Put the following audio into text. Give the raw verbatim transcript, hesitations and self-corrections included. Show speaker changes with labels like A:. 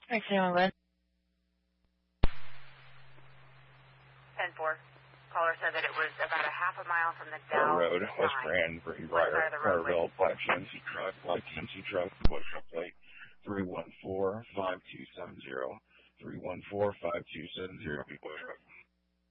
A: Thanks, anyone.
B: ten four. Caller said that it was about a half a mile from the Dow
C: Road, West
B: sign.
C: Grand, Green
B: One side
C: Briar,
B: of the roadway.
C: Carville, Black G M C truck, Black G M C truck, Bushel plate, three one four, five two seven zero, three one four, five two seven zero, Bushel.